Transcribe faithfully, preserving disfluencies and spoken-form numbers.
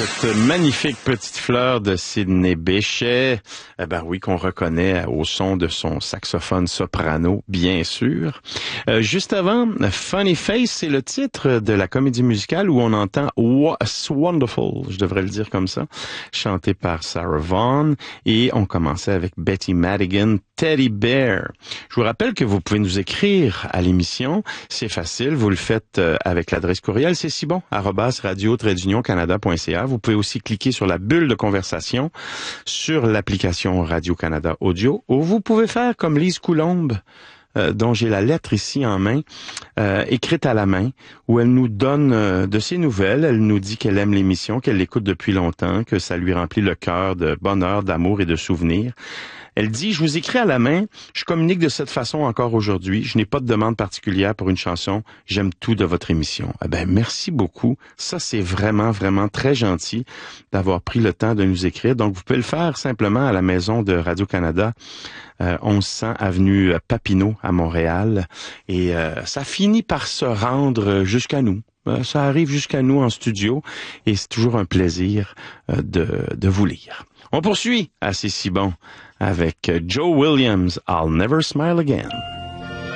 Cette magnifique petite fleur de Sidney Bechet, eh ben oui, qu'on reconnaît au son de son saxophone soprano, bien sûr. Euh, juste avant, Funny Face, c'est le titre de la comédie musicale où on entend What's Wonderful, je devrais le dire comme ça, chanté par Sarah Vaughan. Et on commençait avec Betty Madigan, Teddy Bear. Je vous rappelle que vous pouvez nous écrire à l'émission. C'est facile, vous le faites avec l'adresse courriel, c'est si bon, arobase radio trait d'union canada point c a. Vous pouvez aussi cliquer sur la bulle de conversation sur l'application Radio-Canada Audio, ou vous pouvez faire comme Lise Coulombe, euh, dont j'ai la lettre ici en main, euh, écrite à la main, où elle nous donne euh, de ses nouvelles. Elle nous dit qu'elle aime l'émission, qu'elle l'écoute depuis longtemps, que ça lui remplit le cœur de bonheur, d'amour et de souvenirs. Elle dit, je vous écris à la main, je communique de cette façon encore aujourd'hui, je n'ai pas de demande particulière pour une chanson, j'aime tout de votre émission. Eh ben, merci beaucoup. Ça, c'est vraiment, vraiment très gentil d'avoir pris le temps de nous écrire. Donc, vous pouvez le faire simplement à la maison de Radio-Canada, euh, onze cents avenue Papineau à Montréal. Et euh, ça finit par se rendre jusqu'à nous. Ça arrive jusqu'à nous en studio et c'est toujours un plaisir de, de vous lire. On poursuit à C'est si bon avec Joe Williams, I'll Never Smile Again.